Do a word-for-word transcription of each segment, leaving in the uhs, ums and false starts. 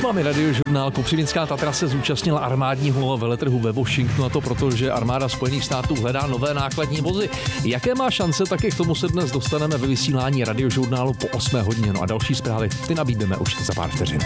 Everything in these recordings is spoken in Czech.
Máme radiožurnál. Kopřinická Tatra se zúčastnila armádního veletrhu ve Washingtonu, a to proto, že armáda Spojených států hledá nové nákladní vozy. Jaké má šance, tak i k tomu se dnes dostaneme ve vysílání radiožurnálu po osmé hodině. No a další zprávy ty nabídneme už za pár vteřin.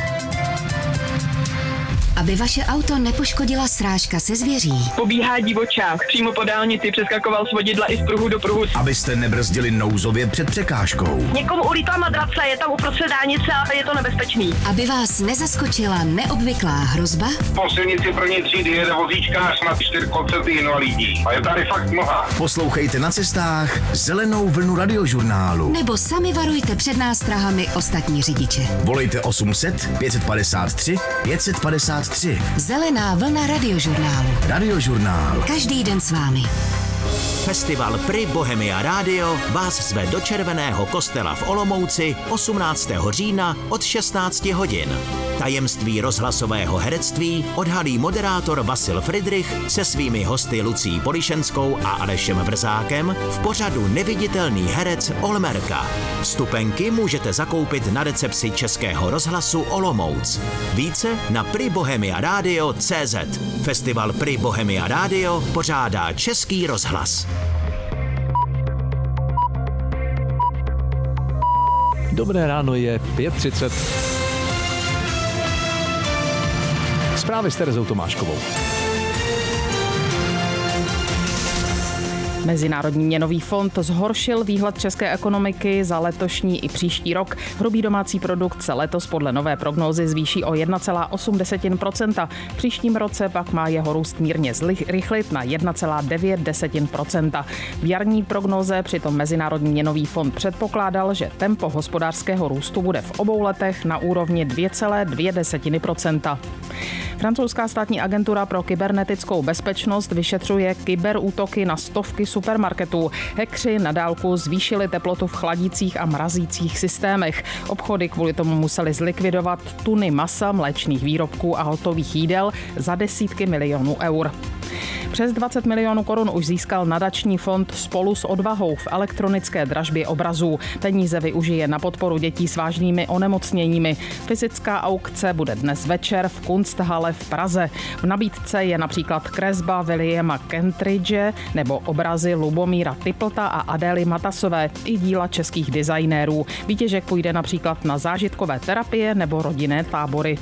Aby vaše auto nepoškodila srážka se zvěří. Pobíhá divočák, přímo po dálnici přeskakoval z vodidla i z pruhu do pruhu. Abyste nebrzdili nouzově před překážkou. Někomu ulítla madrace, je tam uprostřed dálnice a je to nebezpečný. Aby vás nezaskočila neobvyklá hrozba. Po silnici první třídy jede vozíčkář na čtyřkolce invalidní. A je tady fakt mnoha. Poslouchejte na cestách Zelenou vlnu radiožurnálu. Nebo sami varujte před nástrahami ostatní řidiče. Volejte osm set pět padesát tři pět set padesát tři. Zelená vlna radiožurnálu. Radiožurnál. Každý den s vámi. Festival Pri Bohemia Radio vás zve do Červeného kostela v Olomouci osmnáctého října od šestnácti hodin. Tajemství rozhlasového herectví odhalí moderátor Vasil Fridrich se svými hosty Lucí Polišenskou a Alešem Vrzákem v pořadu Neviditelný herec Olmerka. Vstupenky můžete zakoupit na recepci Českého rozhlasu Olomouc. Více na pribohemiaradio tečka cé zet. Festival Pri Bohemia Radio pořádá Český rozhlas. Dobré ráno, je pět třicet. Zprávy s Terezou Tomáškovou. Mezinárodní měnový fond zhoršil výhled české ekonomiky za letošní i příští rok. Hrubý domácí produkt se letos podle nové prognózy zvýší o jedna celá osm procenta. V příštím roce pak má jeho růst mírně zrychlit na jedna celá devět procenta. V jarní prognóze přitom Mezinárodní měnový fond předpokládal, že tempo hospodářského růstu bude v obou letech na úrovni dvě celá dvě procenta. Francouzská státní agentura pro kybernetickou bezpečnost vyšetřuje kyberútoky na stovky supermarketů. Hackři na dálku zvýšili teplotu v chladících a mrazících systémech. Obchody kvůli tomu museli zlikvidovat tuny masa, mléčných výrobků a hotových jídel za desítky milionů eur. Přes dvacet milionů korun už získal nadační fond Spolu s odvahou v elektronické dražbě obrazů. Peníze využije na podporu dětí s vážnými onemocněními. Fyzická aukce bude dnes večer v Kunsthalle v Praze. V nabídce je například kresba Williama Kentridge nebo obrazy Lubomíra Typlta a Adély Matasové i díla českých designérů. Výtěžek půjde například na zážitkové terapie nebo rodinné tábory.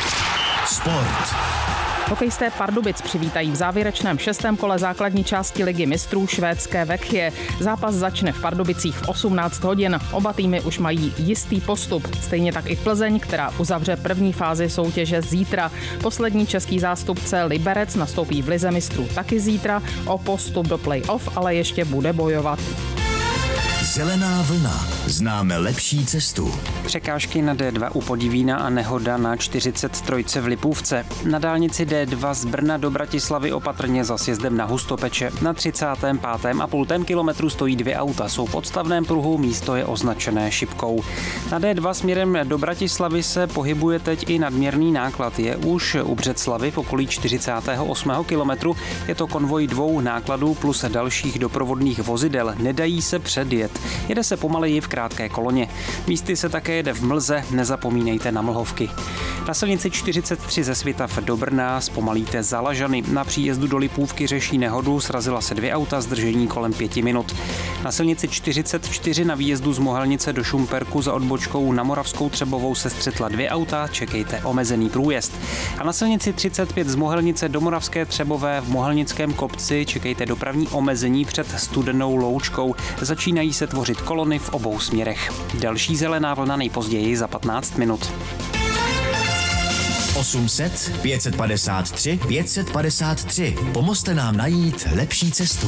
Sport. Hokejisté Pardubic přivítají v závěrečném šestém kole základní části ligy mistrů švédské Vekje. Zápas začne v Pardubicích v osmnáct hodin. Oba týmy už mají jistý postup. Stejně tak i Plzeň, která uzavře první fázi soutěže zítra. Poslední český zástupce Liberec nastoupí v lize mistrů taky zítra. O postup do play-off ale ještě bude bojovat. Zelená vlna. Známe lepší cestu. Překážky na dé dva u Podivína a nehoda na čtyřicet tři v Lipůvce. Na dálnici dé dva z Brna do Bratislavy opatrně za sjezdem na Hustopeče. Na třicátém pátém a půltém kilometru stojí dvě auta. Jsou v podstavném pruhu, místo je označené šipkou. Na dé dva směrem do Bratislavy se pohybuje teď i nadměrný náklad. Je už u Břeclavy v okolí čtyřicátého osmého kilometru. Je to konvoj dvou nákladů plus dalších doprovodných vozidel. Nedají se předjet. Jede se pomaleji v krátké koloně. Místy se také jede v mlze, nezapomínejte na mlhovky. Na silnici čtyřicet tři ze Svitav do Brna zpomalíte za Lažany. Na příjezdu do Lipůvky řeší nehodu, srazila se dvě auta, zdržení kolem pěti minut. Na silnici čtyřicet čtyři na výjezdu z Mohelnice do Šumperku za odbočkou na Moravskou Třebovou se střetla dvě auta, čekejte omezený průjezd. A na silnici třicet pět z Mohelnice do Moravské Třebové v Mohelnickém kopci čekejte dopravní omezení před Studenou Loučkou. Začínají se tvořit kolony v obou směrech. Další zelená vlna nejpozději za patnáct minut. osm set pět padesát tři pět padesát tři. Pomozte nám najít lepší cestu.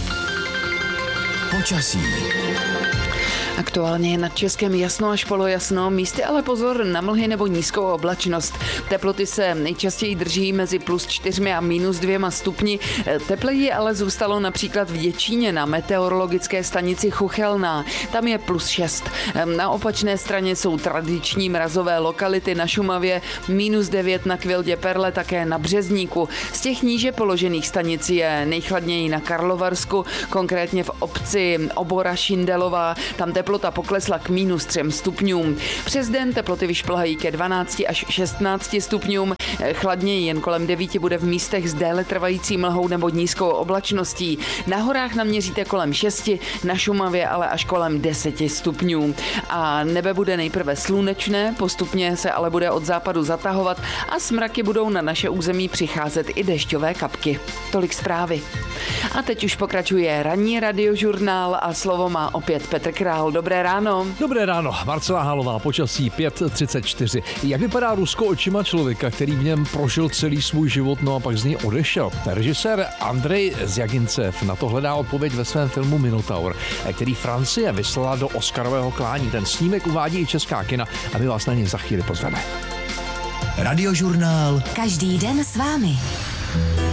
Počasí. Aktuálně je nad Českem jasno až polojasno, místy ale pozor na mlhy nebo nízkou oblačnost. Teploty se nejčastěji drží mezi plus čtyřmi a minus dvěma stupni. Tepleji ale zůstalo například v Děčíně na meteorologické stanici Chuchelná. Tam je plus šest. Na opačné straně jsou tradiční mrazové lokality na Šumavě, minus devět na Kvildě Perle, také na Březníku. Z těch níže položených stanic je nejchladněji na Karlovarsku, konkrétně v obci Obora Šindelová. Tam teplota teplota poklesla k minus třem stupňům. Přes den teploty vyšplhají ke dvanácti až šestnácti stupňům. Chladněji jen kolem devíti bude v místech s déle trvající mlhou nebo nízkou oblačností. Na horách naměříte kolem šesti, na Šumavě ale až kolem deseti stupňů. A nebe bude nejprve slunečné, postupně se ale bude od západu zatahovat a s mraky budou na naše území přicházet i dešťové kapky. Tolik zprávy. A teď už pokračuje ranní radiožurnál a slovo má opět Petr Král. Dobré ráno. Dobré ráno. Marcela Hálová, počasí pět třicet čtyři. Jak vypadá Rusko očima člověka, který v něm prožil celý svůj život, no a pak z něj odešel? Režisér Andrej Zjagincev na to hledá odpověď ve svém filmu Minotaur, který Francie vyslala do Oscarového klání. Ten snímek uvádí i česká kina a my vás na něj za chvíli pozveme. Radiožurnál. Každý den s vámi.